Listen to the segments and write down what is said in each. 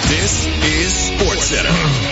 This is SportsCenter.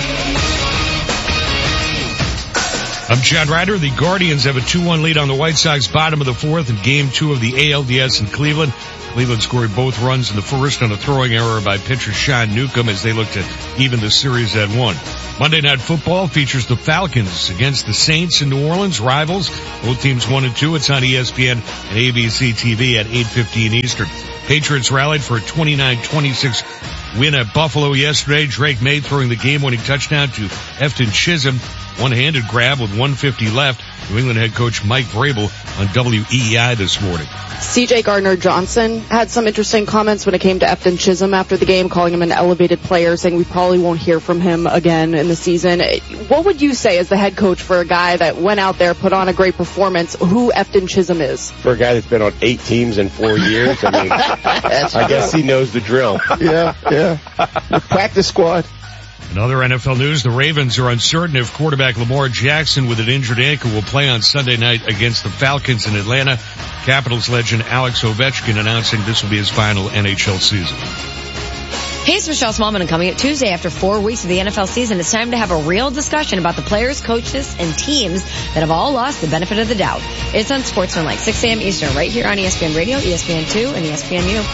I'm Chad Ryder. The Guardians have a 2-1 lead on the White Sox, bottom of the fourth in Game 2 of the ALDS in Cleveland. Cleveland scored both runs in the first on a throwing error by pitcher Sean Newcomb as they look to even the series at 1. Monday Night Football features the Falcons against the Saints in New Orleans, rivals. Both teams 1-2. It's on ESPN and ABC TV at 8:15 Eastern. Patriots rallied for a 29-26 win at Buffalo yesterday. Drake May throwing the game-winning touchdown to Efton Chisholm. One-handed grab with 1:50 left. New England head coach Mike Vrabel on WEEI this morning. C.J. Gardner-Johnson had some interesting comments when it came to Efton Chisholm after the game, calling him an elevated player, saying we probably won't hear from him again in the season. What would you say as the head coach for a guy that went out there, put on a great performance, who Efton Chisholm is? For a guy that's been on 8 teams in 4 years, I mean, I guess he knows the drill. Yeah. The practice squad. In other NFL news, the Ravens are uncertain if quarterback Lamar Jackson with an injured ankle will play on Sunday night against the Falcons in Atlanta. Capitals legend Alex Ovechkin announcing this will be his final NHL season. Hey, it's Michelle Smallman, and coming up Tuesday after 4 weeks of the NFL season, it's time to have a real discussion about the players, coaches, and teams that have all lost the benefit of the doubt. It's on Sportsman like 6 a.m. Eastern right here on ESPN Radio, ESPN2, and ESPNU.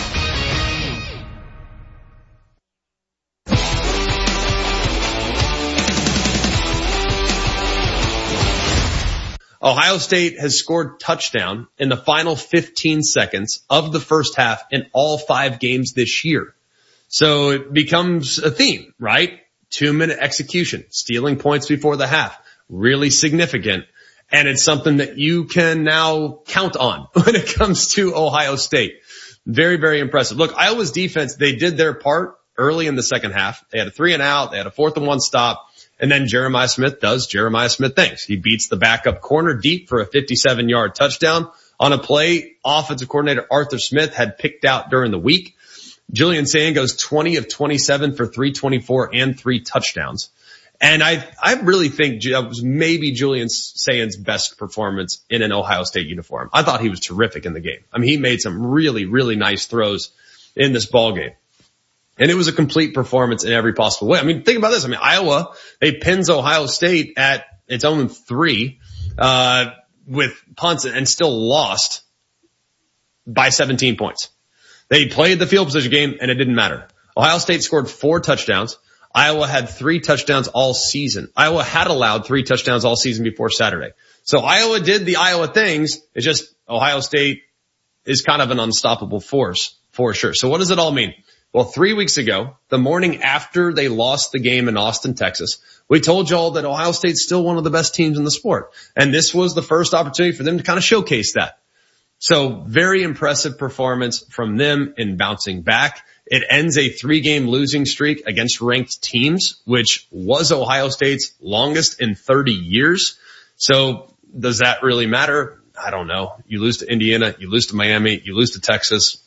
Ohio State has scored touchdown in the final 15 seconds of the first half in all 5 games this year. So it becomes a theme, right? 2-minute execution, stealing points before the half, really significant. And it's something that you can now count on when it comes to Ohio State. Very, very impressive. Look, Iowa's defense, they did their part early in the second half. They had a 3-and-out. They had a 4th-and-1 stop. And then Jeremiah Smith does Jeremiah Smith things. He beats the backup corner deep for a 57-yard touchdown on a play offensive coordinator Arthur Smith had picked out during the week. Julian Sayin goes 20 of 27 for 324 and 3 touchdowns. And I really think that was maybe Julian Sayin's best performance in an Ohio State uniform. I thought he was terrific in the game. I mean, he made some really, really nice throws in this ball game. And it was a complete performance in every possible way. I mean, think about this. I mean, Iowa, they pins Ohio State at its own 3, with punts and still lost by 17 points. They played the field position game and it didn't matter. Ohio State scored 4 touchdowns. Iowa had 3 touchdowns all season. Iowa had allowed 3 touchdowns all season before Saturday. So Iowa did the Iowa things. It's just Ohio State is kind of an unstoppable force for sure. So what does it all mean? Well, 3 weeks ago, the morning after they lost the game in Austin, Texas, we told y'all that Ohio State's still one of the best teams in the sport. And this was the first opportunity for them to kind of showcase that. So very impressive performance from them in bouncing back. It ends a 3-game losing streak against ranked teams, which was Ohio State's longest in 30 years. So does that really matter? I don't know. You lose to Indiana, you lose to Miami, you lose to Texas.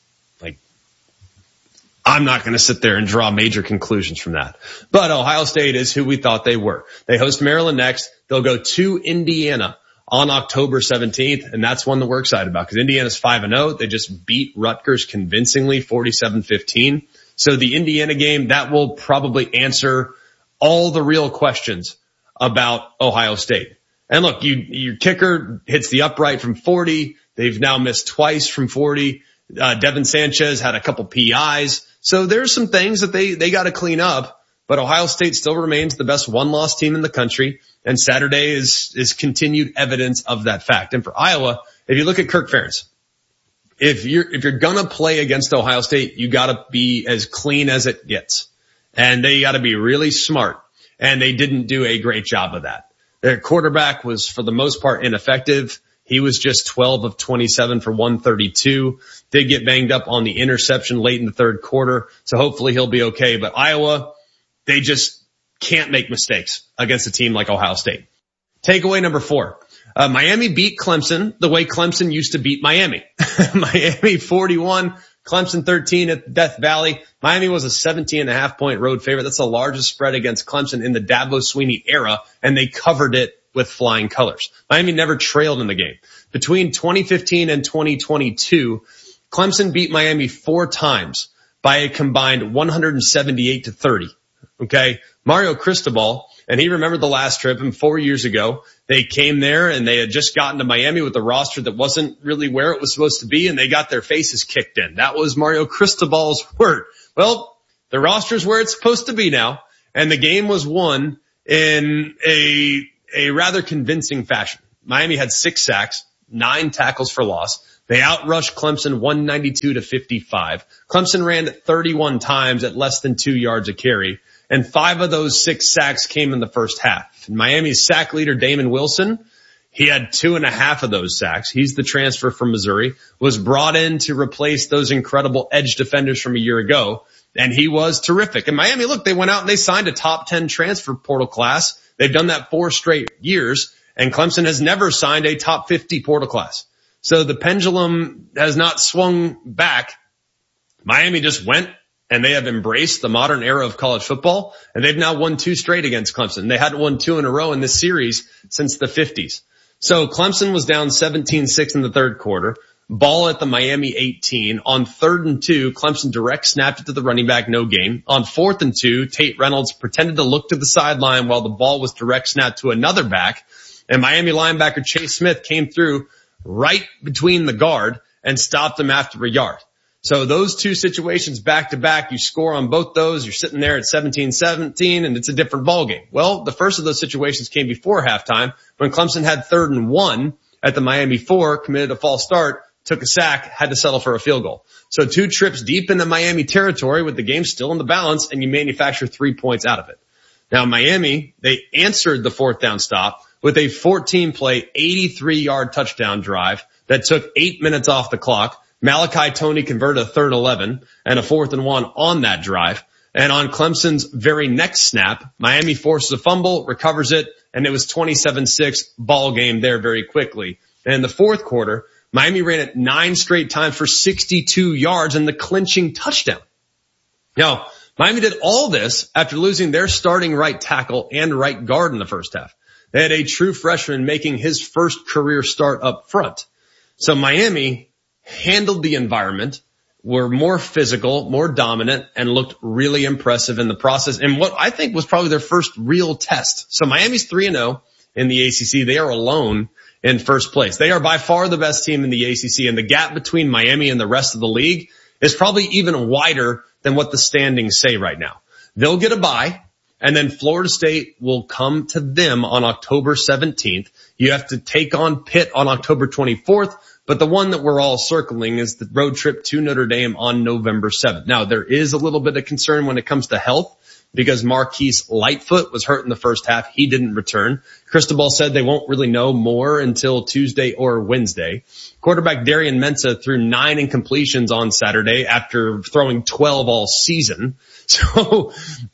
I'm not going to sit there and draw major conclusions from that. But Ohio State is who we thought they were. They host Maryland next. They'll go to Indiana on October 17th, and that's one that we're excited about because Indiana's 5-0. They just beat Rutgers convincingly, 47-15. So the Indiana game, that will probably answer all the real questions about Ohio State. And look, your kicker hits the upright from 40. They've now missed twice from 40. Devin Sanchez had a couple PIs. So there's some things that they got to clean up, but Ohio State still remains the best one-loss team in the country, and Saturday is continued evidence of that fact. And for Iowa, if you look at Kirk Ferentz, if you're gonna play against Ohio State, you got to be as clean as it gets, and they got to be really smart. And they didn't do a great job of that. Their quarterback was for the most part ineffective. He was just 12 of 27 for 132. Did get banged up on the interception late in the third quarter, so hopefully he'll be okay. But Iowa, they just can't make mistakes against a team like Ohio State. Takeaway number 4. Miami beat Clemson the way Clemson used to beat Miami. Miami 41, Clemson 13 at Death Valley. Miami was a 17.5 point road favorite. That's the largest spread against Clemson in the Dabo Swinney era, and they covered it with flying colors. Miami never trailed in the game. Between 2015 and 2022, Clemson beat Miami 4 times by a combined 178-30. Okay. Mario Cristobal, and he remembered the last trip, and 4 years ago, they came there and they had just gotten to Miami with a roster that wasn't really where it was supposed to be, and they got their faces kicked in. That was Mario Cristobal's word. Well, the roster's where it's supposed to be now, and the game was won in a rather convincing fashion. Miami had 6 sacks, 9 tackles for loss. They outrushed Clemson 192-55. Clemson ran 31 times at less than 2 yards a carry, and 5 of those 6 sacks came in the first half. And Miami's sack leader, Damon Wilson, he had 2.5 of those sacks. He's the transfer from Missouri, was brought in to replace those incredible edge defenders from a year ago, and he was terrific. And Miami, look, they went out and they signed a top 10 transfer portal class. They've done that 4 straight years, and Clemson has never signed a top 50 portal class. So the pendulum has not swung back. Miami just went and they have embraced the modern era of college football, and they've now won 2 straight against Clemson. They hadn't won 2 in a row in this series since the 50s. So Clemson was down 17-6 in the third quarter. Ball at the Miami 18. On 3rd and 2, Clemson direct snapped it to the running back, no gain. On 4th and 2, Tate Reynolds pretended to look to the sideline while the ball was direct snapped to another back, and Miami linebacker Chase Smith came through right between the guard and stopped him after a yard. So those 2 situations back to back, you score on both those, you're sitting there at 17-17, and it's a different ballgame. Well, the first of those situations came before halftime when Clemson had 3rd and 1 at the Miami 4, committed a false start, took a sack, had to settle for a field goal. So 2 trips deep into Miami territory with the game still in the balance, and you manufacture 3 points out of it. Now Miami, they answered the 4th down stop with a 14-play, 83-yard touchdown drive that took 8 minutes off the clock. Malachi Toney converted a 3rd and 11 and a 4th and 1 on that drive. And on Clemson's very next snap, Miami forces a fumble, recovers it, and it was 27-6 ball game there very quickly. And in the fourth quarter, Miami ran it 9 straight times for 62 yards and the clinching touchdown. Now, Miami did all this after losing their starting right tackle and right guard in the first half. They had a true freshman making his first career start up front. So Miami handled the environment, were more physical, more dominant, and looked really impressive in the process. And what I think was probably their first real test. So Miami's 3-0 in the ACC. They are alone in first place. They are by far the best team in the ACC, and the gap between Miami and the rest of the league is probably even wider than what the standings say right now. They'll get a bye, and then Florida State will come to them on October 17th. You have to take on Pitt on October 24th, but the one that we're all circling is the road trip to Notre Dame on November 7th. Now, there is a little bit of concern when it comes to health because Marquise Lightfoot was hurt in the first half. He didn't return. Cristobal said they won't really know more until Tuesday or Wednesday. Quarterback Darian Mensah threw 9 incompletions on Saturday after throwing 12 all season. So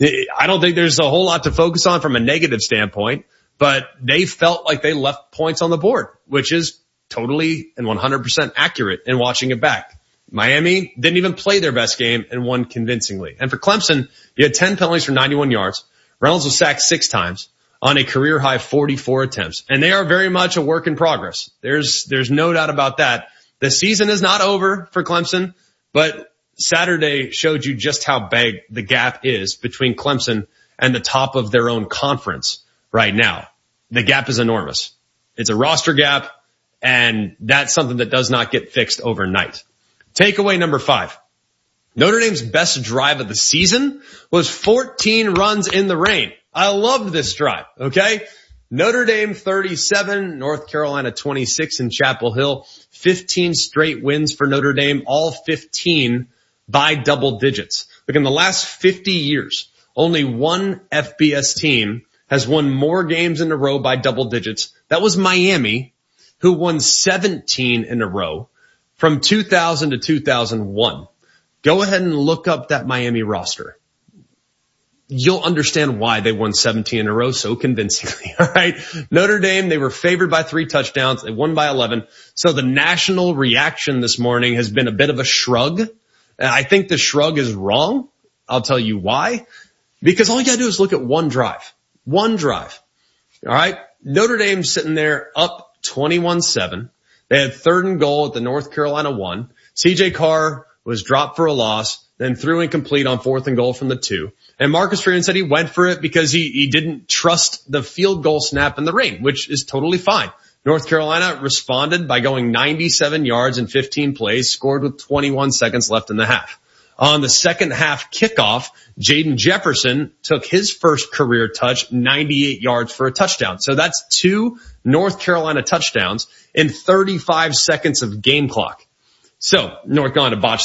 I don't think there's a whole lot to focus on from a negative standpoint, but they felt like they left points on the board, which is totally and 100% accurate in watching it back. Miami didn't even play their best game and won convincingly. And for Clemson, you had 10 penalties for 91 yards. Reynolds was sacked 6 times on a career high 44 attempts. And they are very much a work in progress. There's no doubt about that. The season is not over for Clemson, but Saturday showed you just how big the gap is between Clemson and the top of their own conference right now. The gap is enormous. It's a roster gap, and that's something that does not get fixed overnight. Takeaway number 5. Notre Dame's best drive of the season was 14 runs in the rain. I loved this drive, okay? Notre Dame 37, North Carolina 26 in Chapel Hill. 15 straight wins for Notre Dame, all 15 by double digits. Look, in the last 50 years, only one FBS team has won more games in a row by double digits. That was Miami, who won 17 in a row from 2000 to 2001. Go ahead and look up that Miami roster. You'll understand why they won 17 in a row so convincingly. All right. Notre Dame, they were favored by 3 touchdowns. They won by 11. So the national reaction this morning has been a bit of a shrug. I think the shrug is wrong. I'll tell you why. Because all you gotta do is look at one drive. One drive. All right. Notre Dame sitting there up 21-7. They had 3rd and goal at the North Carolina 1. CJ Carr was dropped for a loss. then threw incomplete on 4th and goal from the 2. And Marcus Freeman said he went for it because he didn't trust the field goal snap in the rain, which is totally fine. North Carolina responded by going 97 yards in 15 plays, scored with 21 seconds left in the half. On the second half kickoff, Jaden Jefferson took his first career touch, 98 yards for a touchdown. So that's 2 North Carolina touchdowns in 35 seconds of game clock. So North Carolina botched